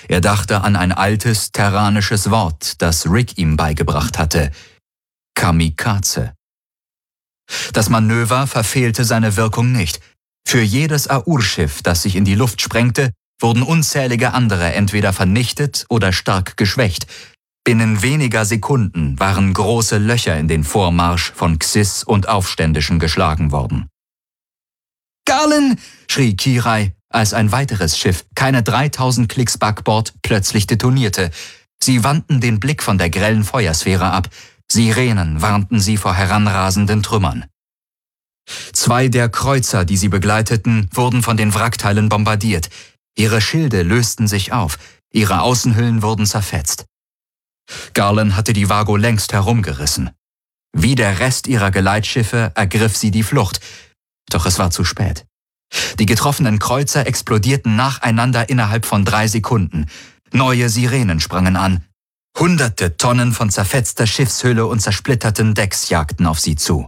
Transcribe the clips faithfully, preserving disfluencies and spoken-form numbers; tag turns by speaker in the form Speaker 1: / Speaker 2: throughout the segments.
Speaker 1: Er dachte an ein altes terranisches Wort, das Rick ihm beigebracht hatte: Kamikaze. Das Manöver verfehlte seine Wirkung nicht. Für jedes Aur-Schiff, das sich in die Luft sprengte, wurden unzählige andere entweder vernichtet oder stark geschwächt. Binnen weniger Sekunden waren große Löcher in den Vormarsch von Xyz und Aufständischen geschlagen worden. »Garland«, schrie Kirai, als ein weiteres Schiff, keine dreitausend Klicks Backbord, plötzlich detonierte. Sie wandten den Blick von der grellen Feuersphäre ab. Sirenen warnten sie vor heranrasenden Trümmern. Zwei der Kreuzer, die sie begleiteten, wurden von den Wrackteilen bombardiert. Ihre Schilde lösten sich auf, ihre Außenhüllen wurden zerfetzt. Garland hatte die Vago längst herumgerissen. Wie der Rest ihrer Geleitschiffe ergriff sie die Flucht. Doch es war zu spät. Die getroffenen Kreuzer explodierten nacheinander innerhalb von drei Sekunden. Neue Sirenen sprangen an. Hunderte Tonnen von zerfetzter Schiffshülle und zersplitterten Decks jagten auf sie zu.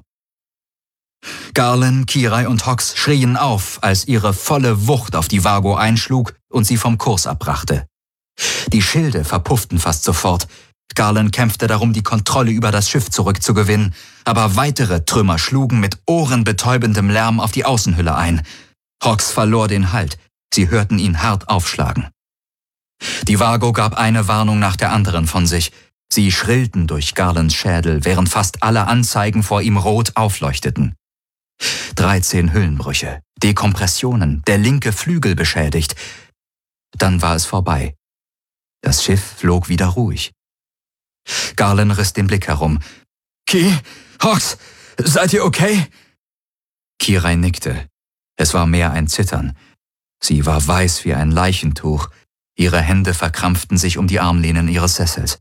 Speaker 1: Garland, Kirai und Hawks schrien auf, als ihre volle Wucht auf die Vago einschlug und sie vom Kurs abbrachte. Die Schilde verpufften fast sofort. Garland kämpfte darum, die Kontrolle über das Schiff zurückzugewinnen, aber weitere Trümmer schlugen mit ohrenbetäubendem Lärm auf die Außenhülle ein. Hawks verlor den Halt. Sie hörten ihn hart aufschlagen. Die Vago gab eine Warnung nach der anderen von sich. Sie schrillten durch Garlands Schädel, während fast alle Anzeigen vor ihm rot aufleuchteten. Dreizehn Hüllenbrüche, Dekompressionen, der linke Flügel beschädigt. Dann war es vorbei. Das Schiff flog wieder ruhig. Garland riss den Blick herum. »Ki, Hawks, seid ihr okay?« Kirai nickte. Es war mehr ein Zittern. Sie war weiß wie ein Leichentuch. Ihre Hände verkrampften sich um die Armlehnen ihres Sessels.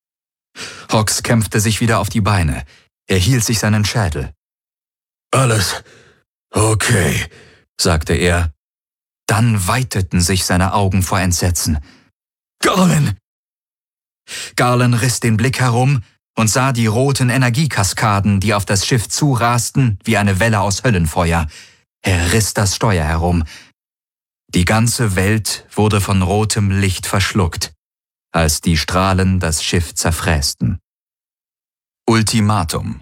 Speaker 1: Hawks kämpfte sich wieder auf die Beine. Er hielt sich seinen Schädel. »Alles okay«, sagte er. Dann weiteten sich seine Augen vor Entsetzen. »Garland!« Garland riss den Blick herum und sah die roten Energiekaskaden, die auf das Schiff zurasten, wie eine Welle aus Höllenfeuer. Er riss das Steuer herum. Die ganze Welt wurde von rotem Licht verschluckt, als die Strahlen das Schiff zerfrästen. Ultimatum.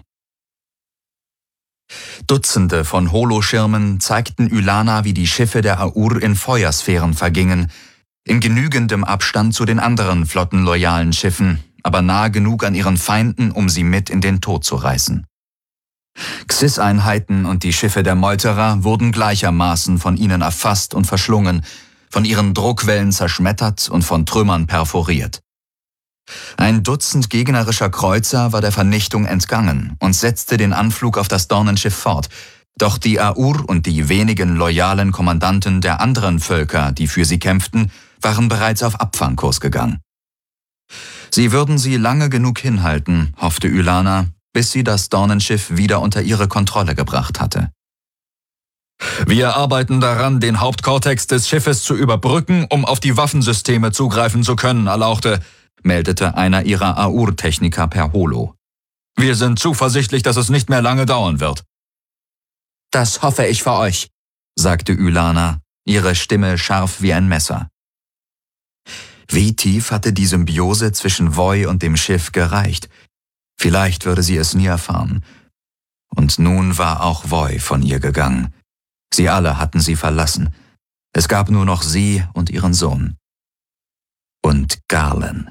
Speaker 1: Dutzende von Holoschirmen zeigten Ylana, wie die Schiffe der Aur in Feuersphären vergingen, in genügendem Abstand zu den anderen flottenloyalen Schiffen, aber nah genug an ihren Feinden, um sie mit in den Tod zu reißen. Xyz-Einheiten und die Schiffe der Meuterer wurden gleichermaßen von ihnen erfasst und verschlungen, von ihren Druckwellen zerschmettert und von Trümmern perforiert. Ein Dutzend gegnerischer Kreuzer war der Vernichtung entgangen und setzte den Anflug auf das Dornenschiff fort, doch die Aur und die wenigen loyalen Kommandanten der anderen Völker, die für sie kämpften, waren bereits auf Abfangkurs gegangen. Sie würden sie lange genug hinhalten, hoffte Ylana, bis sie das Dornenschiff wieder unter ihre Kontrolle gebracht hatte. »Wir arbeiten daran, den Hauptkortex des Schiffes zu überbrücken, um auf die Waffensysteme zugreifen zu können, Erlauchte«, meldete einer ihrer Aur-Techniker per Holo. »Wir sind zuversichtlich, dass es nicht mehr lange dauern wird.« »Das hoffe ich für euch«, sagte Ylana, ihre Stimme scharf wie ein Messer. Wie tief hatte die Symbiose zwischen Voi und dem Schiff gereicht? Vielleicht würde sie es nie erfahren. Und nun war auch Voi von ihr gegangen. Sie alle hatten sie verlassen. Es gab nur noch sie und ihren Sohn. Und Garland.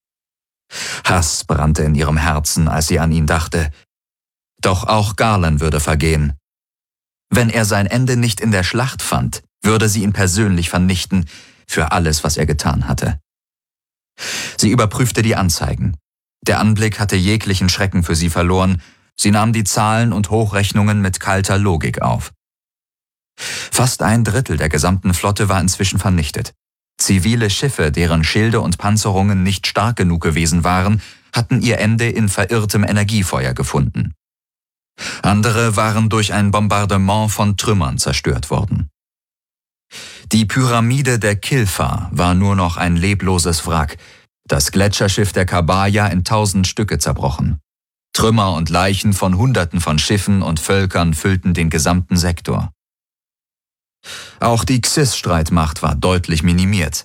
Speaker 1: Hass brannte in ihrem Herzen, als sie an ihn dachte. Doch auch Garland würde vergehen. Wenn er sein Ende nicht in der Schlacht fand, würde sie ihn persönlich vernichten für alles, was er getan hatte. Sie überprüfte die Anzeigen. Der Anblick hatte jeglichen Schrecken für sie verloren. Sie nahm die Zahlen und Hochrechnungen mit kalter Logik auf. Fast ein Drittel der gesamten Flotte war inzwischen vernichtet. Zivile Schiffe, deren Schilde und Panzerungen nicht stark genug gewesen waren, hatten ihr Ende in verirrtem Energiefeuer gefunden. Andere waren durch ein Bombardement von Trümmern zerstört worden. Die Pyramide der Kilfa war nur noch ein lebloses Wrack, das Gletscherschiff der Kabaya in tausend Stücke zerbrochen. Trümmer und Leichen von Hunderten von Schiffen und Völkern füllten den gesamten Sektor. Auch die Xyz-Streitmacht war deutlich minimiert.